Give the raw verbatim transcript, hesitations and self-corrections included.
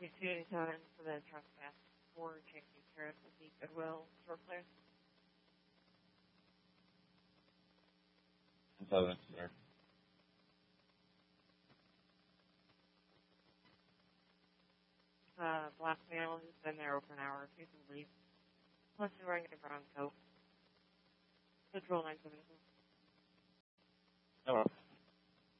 Street two eighty-seven for the trespass for taking care of the Goodwill store clear. Seven, sir. Uh, black male who's been there over an hour, if you can leave. Plus, he's wearing a brown coat. Control nine seven. No.